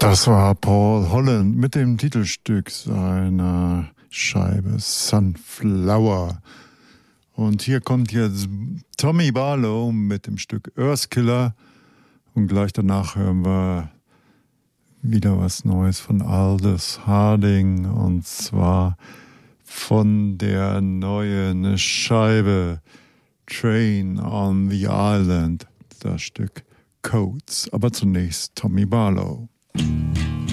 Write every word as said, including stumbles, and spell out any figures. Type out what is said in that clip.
Das war Paul Holland mit dem Titelstück seiner Scheibe Sunflower. Und hier kommt jetzt Tommy Barlow mit dem Stück Earthkiller. Und gleich danach hören wir wieder was Neues von Aldous Harding. Und zwar von der neuen Scheibe Train on the Island. Das Stück Codes. Aber zunächst Tommy Barlow. Mm-hmm.